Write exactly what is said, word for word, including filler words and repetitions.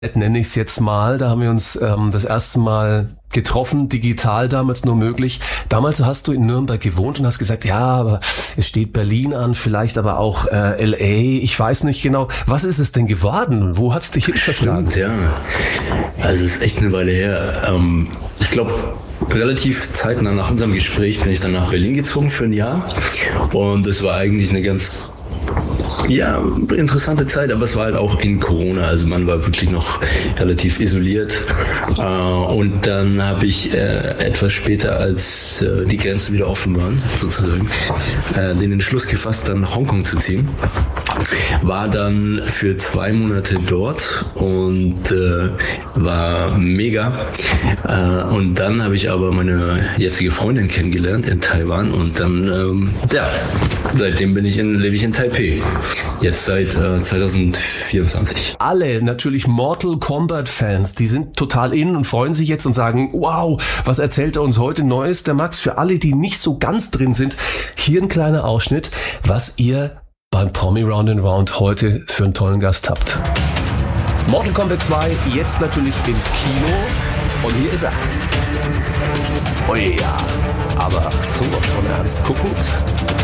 nenne ich es jetzt mal. Da haben wir uns ähm, das erste Mal getroffen, digital damals nur möglich. Damals hast du in Nürnberg gewohnt und hast gesagt, ja, aber es steht Berlin an, vielleicht aber auch äh, L A. Ich weiß nicht genau. Was ist es denn geworden und wo hat es dich hin verschlagen? Stimmt, ja. Also es ist echt eine Weile her. Ähm, ich glaube, relativ zeitnah nach unserem Gespräch bin ich dann nach Berlin gezogen für ein Jahr. Und es war eigentlich eine ganz Ja, interessante Zeit, aber es war halt auch in Corona, also man war wirklich noch relativ isoliert. Äh, und dann habe ich äh, etwas später, als äh, die Grenzen wieder offen waren, sozusagen, äh, den Entschluss gefasst, dann nach Hongkong zu ziehen. War dann für zwei Monate dort und äh, war mega. Äh, und dann habe ich aber meine jetzige Freundin kennengelernt in Taiwan und dann, ähm, ja, seitdem bin ich in, lebe ich in Taipei. Jetzt seit äh, zwanzig vierundzwanzig. Alle natürlich Mortal Kombat Fans, die sind total in und freuen sich jetzt und sagen, wow, was erzählt er uns heute Neues? Der Max, für alle, die nicht so ganz drin sind, hier ein kleiner Ausschnitt, was ihr beim Promi Round and Round heute für einen tollen Gast habt. Mortal Kombat zwei, jetzt natürlich im Kino und hier ist er. Oh ja, aber sowas von ernst guckend.